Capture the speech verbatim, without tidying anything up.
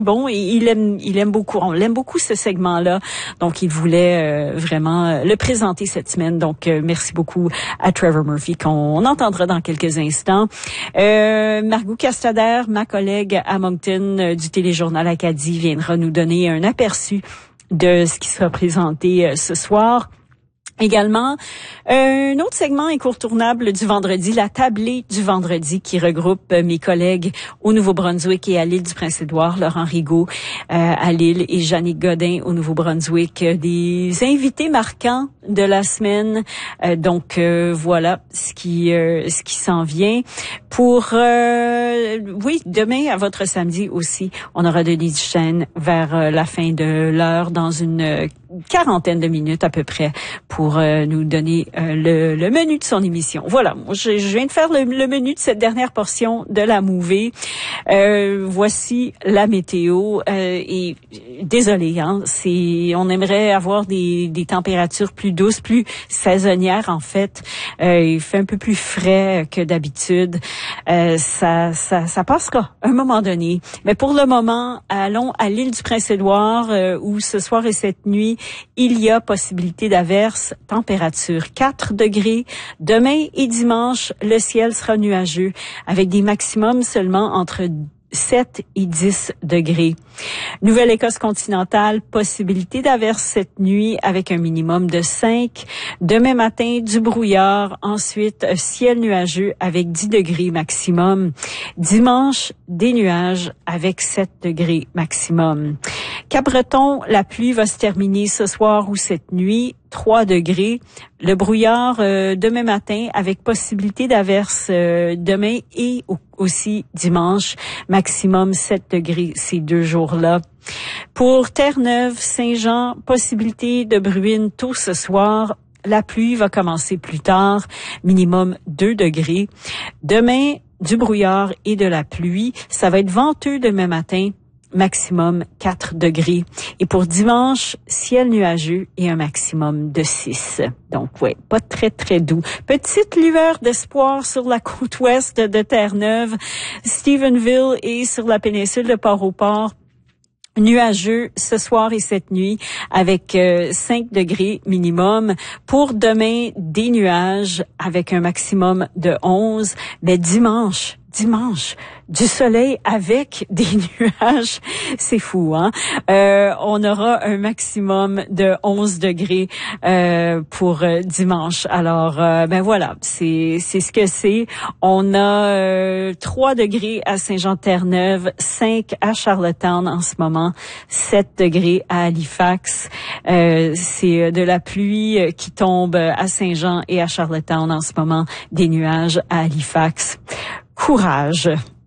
Bon, et il aime, il aime beaucoup, on l'aime beaucoup ce segment-là. Donc, il voulait euh, vraiment euh, le présenter cette semaine. Donc, euh, merci beaucoup à Trevor Murphy qu'on entendra dans quelques instants. Euh, Margot Castader, ma collègue à Moncton euh, du Téléjournal Acadie, viendra nous donner un aperçu de ce qui sera présenté euh, ce soir. Également, un autre segment incontournable du vendredi, la tablée du vendredi qui regroupe mes collègues au Nouveau-Brunswick et à l'île du Prince-Édouard, Laurent Rigaud euh, à Lille et Jannick Godin au Nouveau-Brunswick, des invités marquants de la semaine. Euh, donc euh, voilà ce qui euh, ce qui s'en vient. Pour euh, oui, demain à votre samedi aussi, on aura Denis Duchesne vers euh, la fin de l'heure dans une euh, quarantaine de minutes à peu près pour euh, nous donner euh, le, le menu de son émission. Voilà, je, je viens de faire le, le menu de cette dernière portion de la mouvée. Euh, voici la météo euh, et désolé, hein, c'est on aimerait avoir des, des températures plus douces, plus saisonnières en fait. Euh, il fait un peu plus frais que d'habitude. Euh, ça, ça, ça passera à un moment donné. Mais pour le moment, allons à l'île du Prince-Édouard euh, où ce soir et cette nuit il y a possibilité d'averse, température quatre degrés. Demain et dimanche, le ciel sera nuageux avec des maximums seulement entre sept et dix degrés. Nouvelle-Écosse continentale, possibilité d'averse cette nuit avec un minimum de cinq. Demain matin, du brouillard. Ensuite, ciel nuageux avec dix degrés maximum. Dimanche, des nuages avec sept degrés maximum. Cap-Breton, la pluie va se terminer ce soir ou cette nuit. trois degrés. Le brouillard euh, demain matin avec possibilité d'averse euh, demain et aussi dimanche. Maximum sept degrés ces deux jours-là. Pour Terre-Neuve, Saint-Jean, possibilité de bruine tôt ce soir. La pluie va commencer plus tard. Minimum deux degrés. Demain, du brouillard et de la pluie. Ça va être venteux demain matin. Maximum quatre degrés. Et pour dimanche, ciel nuageux et un maximum de six. Donc, ouais, pas très, très doux. Petite lueur d'espoir sur la côte ouest de Terre-Neuve, Stephenville et sur la péninsule de Port-au-Port. Nuageux ce soir et cette nuit avec euh, cinq degrés minimum. Pour demain, des nuages avec un maximum de onze. Mais dimanche, dimanche, du soleil avec des nuages. C'est fou, hein? Euh, on aura un maximum de onze degrés euh, pour euh, dimanche. Alors, euh, ben voilà, c'est c'est ce que c'est. On a euh, trois degrés à Saint-Jean-Terre-Neuve, cinq à Charlottetown en ce moment, sept degrés à Halifax. Euh, c'est de la pluie qui tombe à Saint-Jean et à Charlottetown en ce moment, des nuages à Halifax. Courage!